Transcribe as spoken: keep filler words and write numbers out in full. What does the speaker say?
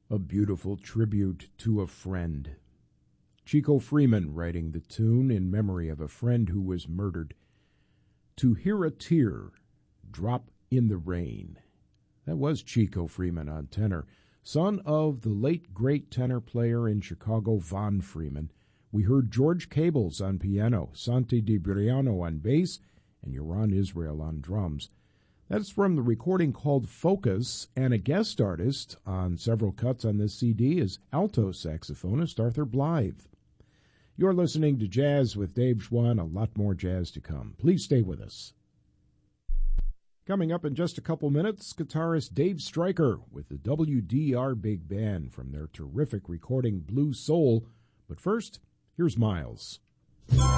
A beautiful tribute to a friend. Chico Freeman writing the tune in memory of a friend who was murdered. To hear a tear drop in the rain. That was Chico Freeman on tenor, son of the late great tenor player in Chicago, Von Freeman. We heard George Cables on piano, Santi DiBriano on bass, and Yoran Israel on drums. That's from the recording called Focus, and a guest artist on several cuts on this C D is alto saxophonist Arthur Blythe. You're listening to Jazz with Dave Schwann, a lot more jazz to come. Please stay with us. Coming up in just a couple minutes, guitarist Dave Stryker with the W D R Big Band from their terrific recording Blue Soul. But first, here's Miles.